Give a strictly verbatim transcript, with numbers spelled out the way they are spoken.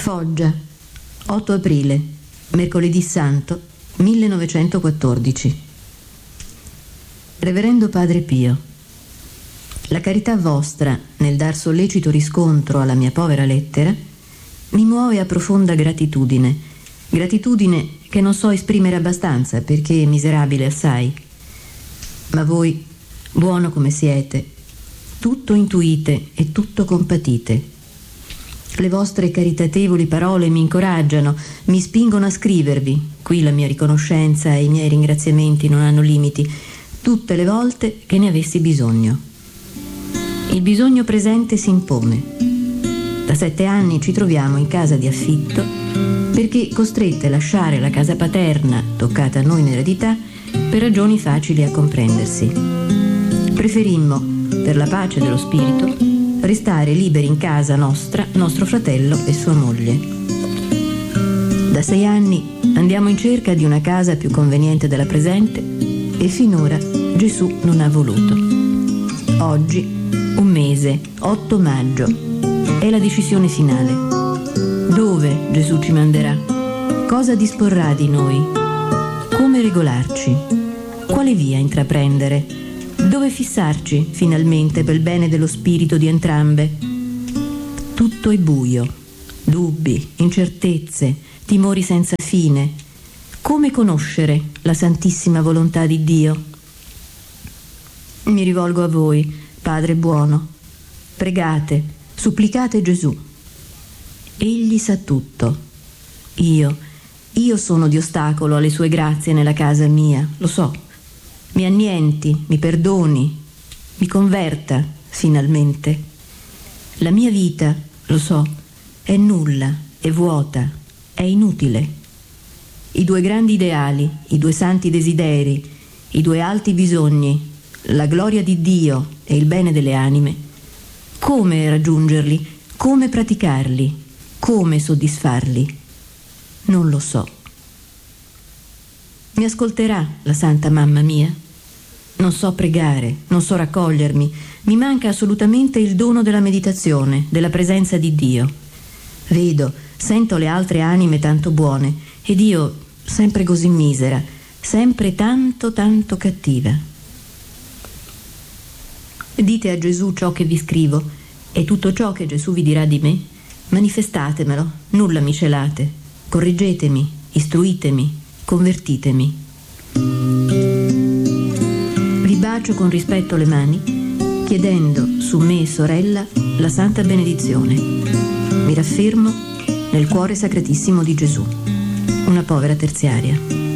Foggia, otto aprile, mercoledì santo, millenovecentoquattordici. Reverendo Padre Pio, la carità vostra nel dar sollecito riscontro alla mia povera lettera mi muove a profonda gratitudine, gratitudine che non so esprimere abbastanza perché miserabile assai. Ma voi, buono come siete, tutto intuite e tutto compatite. Le vostre caritatevoli parole mi incoraggiano, mi spingono a scrivervi. Qui la mia riconoscenza e i miei ringraziamenti non hanno limiti, tutte le volte che ne avessi bisogno. Il bisogno presente si impone. Da sette anni ci troviamo in casa di affitto perché costrette a lasciare la casa paterna, toccata a noi in eredità, per ragioni facili a comprendersi. Preferimmo, per la pace dello spirito, restare liberi in casa nostra, nostro fratello e sua moglie. Da sei anni andiamo in cerca di una casa più conveniente della presente e finora Gesù non ha voluto. Oggi, un mese, otto maggio, è la decisione finale. Dove Gesù ci manderà? Cosa disporrà di noi? Come regolarci? Quale via intraprendere? Dove fissarci finalmente per il bene dello spirito di entrambe? Tutto è buio, dubbi, incertezze, timori senza fine. Come conoscere la santissima volontà di Dio? Mi rivolgo a voi, Padre buono. Pregate, supplicate Gesù. Egli sa tutto. Io, io sono di ostacolo alle sue grazie nella casa mia, lo so. Mi annienti, mi perdoni, mi converta finalmente. La mia vita, lo so, è nulla, è vuota, è inutile. I due grandi ideali, i due santi desideri, i due alti bisogni, la gloria di Dio e il bene delle anime, come raggiungerli, come praticarli, come soddisfarli? Non lo so. Mi ascolterà la Santa Mamma mia? Non so pregare, non so raccogliermi, mi manca assolutamente il dono della meditazione, della presenza di Dio. Vedo, sento le altre anime tanto buone ed io sempre così misera, sempre tanto tanto cattiva. Dite a Gesù ciò che vi scrivo e tutto ciò che Gesù vi dirà di me, manifestatemelo, nulla mi celate, correggetemi, istruitemi, convertitemi. Vi bacio con rispetto le mani, chiedendo su me, sorella, la santa benedizione. Mi raffermo nel cuore sacratissimo di Gesù. Una povera terziaria.